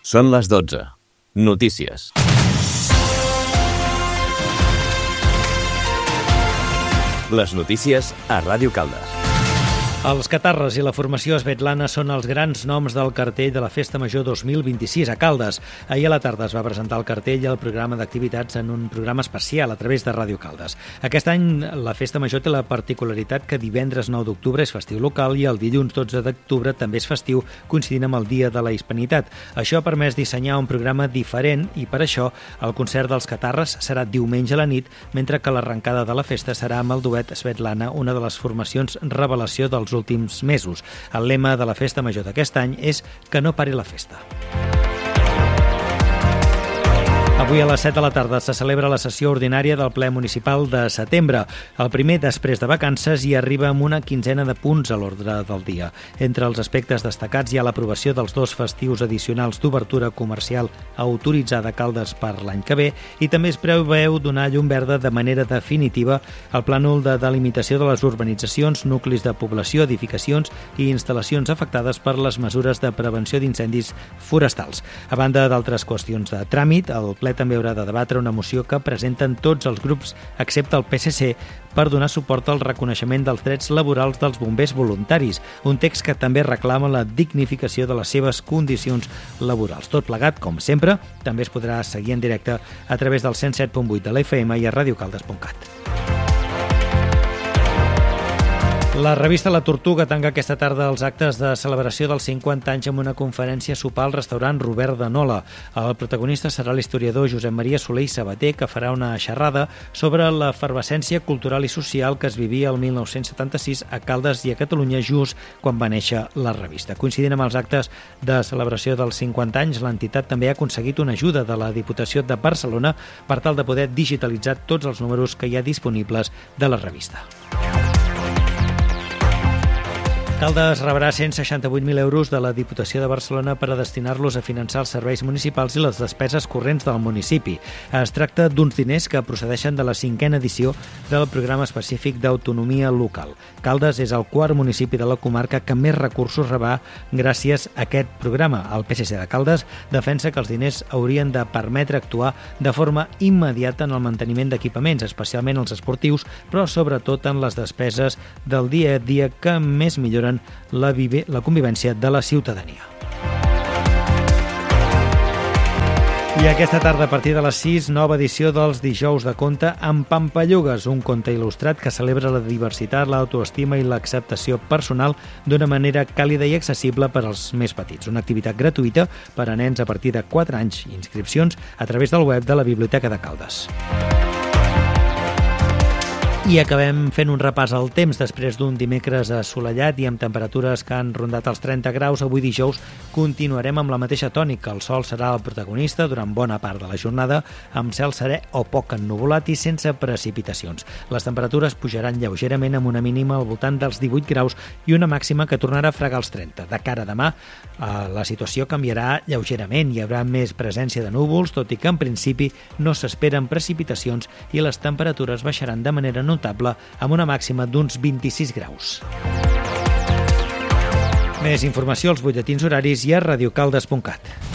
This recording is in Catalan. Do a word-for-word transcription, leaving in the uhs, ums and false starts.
Són les dotze. Notícies. Les notícies a Ràdio Caldes. Els Catarres i la formació Svetlana són els grans noms del cartell de la Festa Major dos mil vint-i-sis a Caldes. Ahir a la tarda es va presentar el cartell i el programa d'activitats en un programa especial a través de Ràdio Caldes. Aquest any la Festa Major té la particularitat que divendres nou d'octubre és festiu local i el dilluns dotze d'octubre també és festiu, coincidint amb el Dia de la Hispanitat. Això ha permès dissenyar un programa diferent i per això el concert dels Catarres serà diumenge a la nit, mentre que l'arrencada de la festa serà amb el duet Svetlana, una de les formacions revelació dels últims mesos. El lema de la Festa Major d'aquest any és que no pari la festa. Avui a les set de la tarda se celebra la sessió ordinària del ple municipal de setembre, el primer després de vacances, i arriba amb una quinzena de punts a l'ordre del dia. Entre els aspectes destacats hi ha l'aprovació dels dos festius addicionals d'obertura comercial autoritzada a Caldes per l'any que ve i també es preveu donar llum verda de manera definitiva al plànol de delimitació de les urbanitzacions, nuclis de població, edificacions i instal·lacions afectades per les mesures de prevenció d'incendis forestals. A banda d'altres qüestions de tràmit, el ple també haurà de debatre una moció que presenten tots els grups, excepte el P S C, per donar suport al reconeixement dels drets laborals dels bombers voluntaris, un text que també reclama la dignificació de les seves condicions laborals. Tot plegat, com sempre, també es podrà seguir en directe a través del cent set punt vuit de l'F M i a radiocaldes punt cat. La revista La Tortuga tanca aquesta tarda els actes de celebració dels cinquanta anys amb una conferència sopar al restaurant Robert de Nola. El protagonista serà l'historiador Josep Maria Soler i Sabater, que farà una xerrada sobre l'efervescència cultural i social que es vivia el mil nou-cents setanta-sis a Caldes i a Catalunya just quan va néixer la revista. Coincidint amb els actes de celebració dels cinquanta anys, l'entitat també ha aconseguit una ajuda de la Diputació de Barcelona per tal de poder digitalitzar tots els números que hi ha disponibles de la revista. Caldes rebrà cent seixanta-vuit mil euros de la Diputació de Barcelona per a destinar-los a finançar els serveis municipals i les despeses corrents del municipi. Es tracta d'uns diners que procedeixen de la cinquena edició del programa específic d'autonomia local. Caldes és el quart municipi de la comarca que més recursos rebrà gràcies a aquest programa. El P S C de Caldes defensa que els diners haurien de permetre actuar de forma immediata en el manteniment d'equipaments, especialment els esportius, però sobretot en les despeses del dia a dia que més milloren La, vive, la convivència de la ciutadania. I aquesta tarda, a partir de les sis, nova edició dels Dijous de Conte amb Pampallugues, un conte il·lustrat que celebra la diversitat, l'autoestima i l'acceptació personal d'una manera càlida i accessible per als més petits. Una activitat gratuïta per a nens a partir de quatre anys. Inscripcions a través del web de la Biblioteca de Caldes. I acabem fent un repàs al temps després d'un dimecres assolellat i amb temperatures que han rondat els trenta graus. Avui dijous continuarem amb la mateixa tònica. El sol serà el protagonista durant bona part de la jornada, amb cel serè o poc ennuvolat i sense precipitacions. Les temperatures pujaran lleugerament amb una mínima al voltant dels divuit graus i una màxima que tornarà a fregar els trenta. De cara a demà, la situació canviarà lleugerament. Hi haurà més presència de núvols, tot i que en principi no s'esperen precipitacions i les temperatures baixaran de manera notable notable amb una màxima d'uns vint-i-sis graus. Més informació als butlletins horaris i a radiocaldes punt cat.